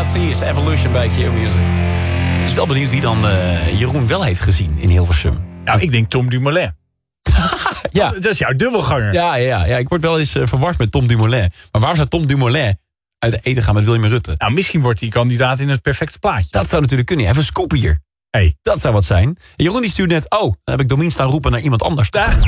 Thieves, Evolution bij Q-Music. Ik is wel benieuwd wie dan Jeroen wel heeft gezien in Hilversum. Nou, ik denk Tom Dumoulin. Ja. Dat is jouw dubbelganger. Ja, ik word wel eens verward met Tom Dumoulin. Maar waar zou Tom Dumoulin uit de eten gaan met William Rutte? Nou, misschien wordt hij kandidaat in het perfecte plaatje. Dat zou natuurlijk kunnen. Hij heeft een scoop hier. Hey. Dat zou wat zijn. En Jeroen die stuurt net, dan heb ik Domien staan roepen naar iemand anders.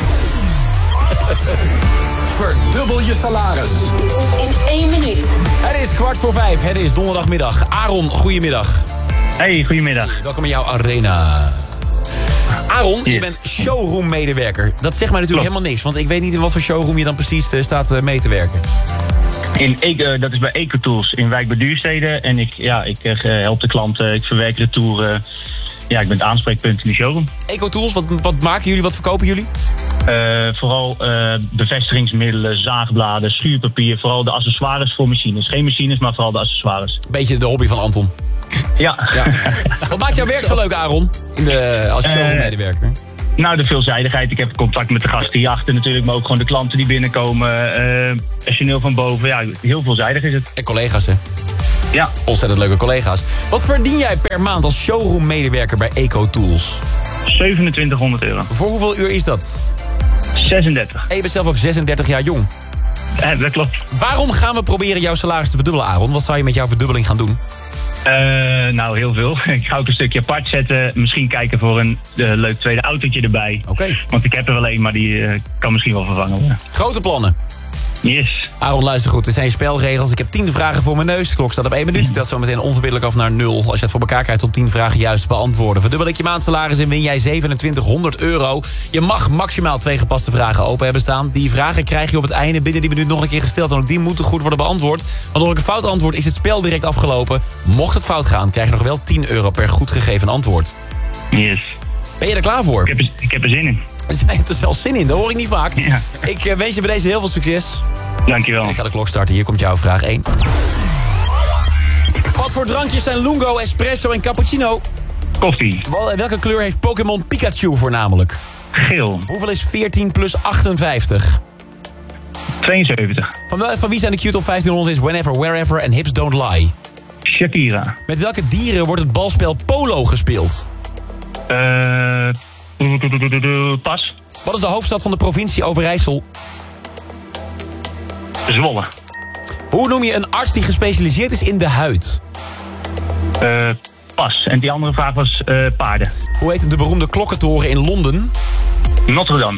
Verdubbel je salaris. In 1 minuut. Het is 4:15. Het is donderdagmiddag. Aaron, goedemiddag. Hey, goedemiddag. Welkom in jouw arena. Aaron, je bent showroom-medewerker. Dat zegt mij natuurlijk helemaal niks. Want ik weet niet in wat voor showroom je dan precies staat mee te werken. Dat is bij EcoTools in Wijk bij Duurstede. En ik help de klanten, ik verwerk de tour. Ik ben het aanspreekpunt in de showroom. EcoTools, wat maken jullie, wat verkopen jullie? Vooral bevestigingsmiddelen, zaagbladen, schuurpapier. Vooral de accessoires voor machines. Geen machines, maar vooral de accessoires. Beetje de hobby van Anton. Ja. Wat maakt jouw werk zo leuk, Aaron? Als showroom-medewerker? Nou, de veelzijdigheid. Ik heb contact met de gasten hierachter natuurlijk, maar ook gewoon de klanten die binnenkomen. Personeel van boven. Ja, heel veelzijdig is het. En collega's, hè? Ja. Ontzettend leuke collega's. Wat verdien jij per maand als showroom-medewerker bij EcoTools? €2700. Voor hoeveel uur is dat? 36. En je bent zelf ook 36 jaar jong. Dat klopt. Waarom gaan we proberen jouw salaris te verdubbelen, Aaron? Wat zou je met jouw verdubbeling gaan doen? Nou, heel veel. Ik ga ook een stukje apart zetten. Misschien kijken voor een leuk tweede autootje erbij. Oké. Want ik heb er wel één, maar die kan misschien wel vervangen worden. Grote plannen. Yes. Aaron, luister goed. Dit zijn je spelregels. Ik heb 10 vragen voor mijn neus. De klok staat op 1 minuut. Ik tel zo meteen onverbiddelijk af naar 0. Als je het voor elkaar krijgt tot 10 vragen juist beantwoorden. Verdubbel ik je maandsalaris en win jij €2700. Je mag maximaal 2 gepaste vragen open hebben staan. Die vragen krijg je op het einde binnen die minuut nog een keer gesteld. En ook die moeten goed worden beantwoord. Want door een fout antwoord is het spel direct afgelopen. Mocht het fout gaan, krijg je nog wel €10 per goed gegeven antwoord. Yes. Ben je er klaar voor? Ik heb er zin in. Je hebt er zelfs zin in, dat hoor ik niet vaak. Ja. Ik wens je bij deze heel veel succes. Dankjewel. Ik ga de klok starten. Hier komt jouw vraag 1. Wat voor drankjes zijn Lungo, espresso en cappuccino? Koffie. Welke kleur heeft Pokémon Pikachu voornamelijk? Geel. Hoeveel is 14 plus 58? 72. Van wie zijn de Q-top 1500 is Whenever, Wherever en Hips Don't Lie? Shakira. Met welke dieren wordt het balspel polo gespeeld? Pas. Wat is de hoofdstad van de provincie Overijssel? Zwolle. Hoe noem je een arts die gespecialiseerd is in de huid? Pas. En die andere vraag was paarden. Hoe heet de beroemde klokkentoren in Londen? Notre Dame.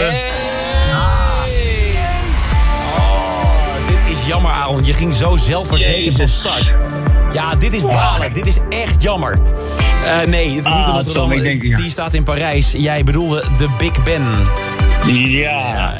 Dit is jammer, Aaron. Je ging zo zelfverzekerd van start. Ja, dit is balen. Dit is echt jammer. Nee, het is niet de Notre Dame. ik denk, ja. Die staat in Parijs. Jij bedoelde de Big Ben. Ja.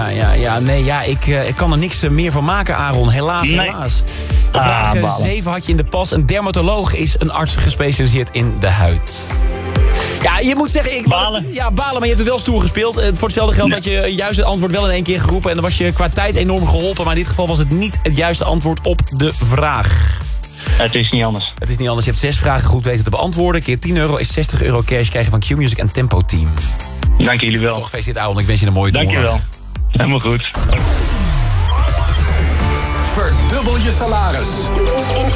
Ik kan er niks meer van maken, Aaron. Helaas. Vraag 7 had je in de pas. Een dermatoloog is een arts gespecialiseerd in de huid. Ja, je moet zeggen... Balen. Ja, balen, maar je hebt het wel stoer gespeeld. Voor hetzelfde geld had je juist het antwoord wel in 1 keer geroepen. En dan was je qua tijd enorm geholpen. Maar in dit geval was het niet het juiste antwoord op de vraag. Het is niet anders. Het is niet anders. Je hebt 6 vragen goed weten te beantwoorden. Keer €10 is €60 cash krijgen van Q-Music en Tempo Team. Dank jullie wel. Toch gefeliciteerd, Aaron. Ik wens je een mooie donderdag. Dank je wel. Helemaal goed. Verdubbel je salaris. In